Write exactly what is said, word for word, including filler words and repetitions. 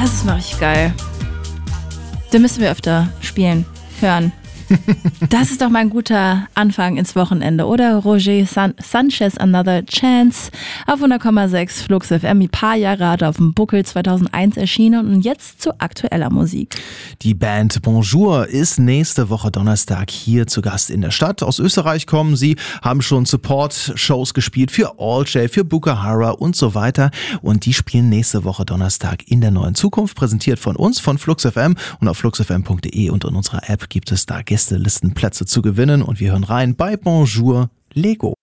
Das ist mal richtig geil. Den müssen wir öfter spielen, hören. Das ist doch mal ein guter Anfang ins Wochenende, oder? Roger San- Sanchez, Another Chance, auf hundert Komma sechs Flux F M. Ein paar Jahre hat er auf dem Buckel zweitausendeins erschienen und jetzt zu aktueller Musik. Die Band Bonjour ist nächste Woche Donnerstag hier zu Gast in der Stadt. Aus Österreich kommen sie, haben schon Support-Shows gespielt für All J, für Bukahara und so weiter. Und die spielen nächste Woche Donnerstag in der Neuen Zukunft, präsentiert von uns, von Flux F M. Und auf flux f m punkt de und in unserer App gibt es da Gästelistenplätze zu gewinnen. Und wir hören rein bei Bonjour Lego.